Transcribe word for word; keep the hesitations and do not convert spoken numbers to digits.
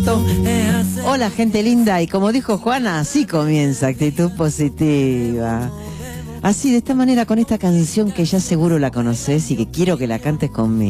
esto. Hola, gente linda, y como dijo Juana, así comienza Actitud Positiva. Así, de esta manera, con esta canción que ya seguro la conoces y que quiero que la cantes conmigo.